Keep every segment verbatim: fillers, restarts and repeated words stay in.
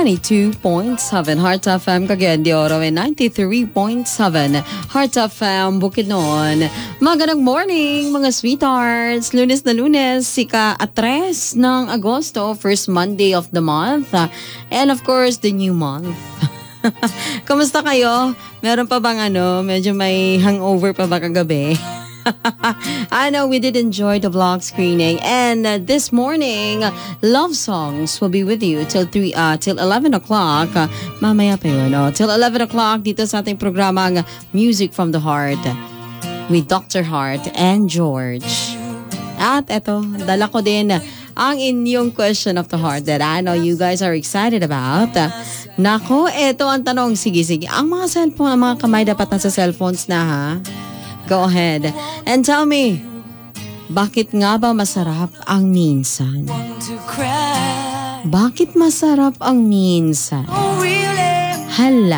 ninety-two point seven Heart F M Cagayan de Oro and ninety-three point seven Heart F M Bukidnon. Magandang morning mga sweethearts. Lunes na Lunes, ika-tres ng Agosto, first Monday of the month. And of course, the new month. Kamusta kayo? Meron pa bang ano, medyo may hangover pa ba kagabi? I know we did enjoy the vlog screening, and uh, this morning, uh, love songs will be with you till three, uh, till eleven o'clock. Uh, mamaya pa yun, no? Till eleven o'clock dito sa ating programang Music from the Heart with Doctor Heart and George. At eto, dala ko din ang inyong question of the heart that I know you guys are excited about. Uh, nako, eto ang tanong. Sige, sige. Ang mga cellphone, ang mga kamay dapat nasa cellphones na, ha? Go ahead and tell me, bakit nga ba masarap ang minsan? Bakit masarap ang minsan? Hala.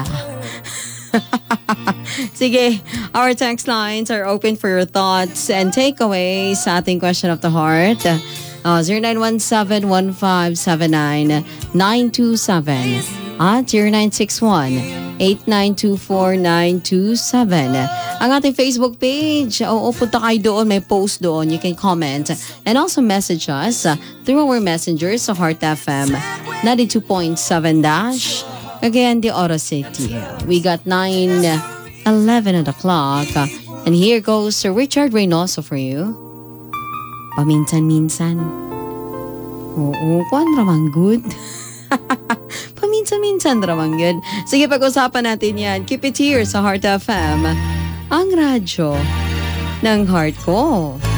Sige, our text lines are open for your thoughts and takeaways sa ating question of the heart. Uh, zero nine one seven, one five seven nine, nine two seven at zero nine six one, eight nine two four, nine two seven. Ang ating Facebook page, oo, punta kayo doon, may post doon, you can comment and also message us uh, through our messengers sa Heart F M ninety-two point seven dash Cagayan de Oro City. We got nine eleven at the clock, uh, and here goes Sir Richard Reynoso for you. Paminsan-minsan. Oo, kung ramang good. Paminsan-minsan ramang good. Sige, pag-usapan natin yan. Keep it here sa Heart F M. Ang radyo ng heart ko.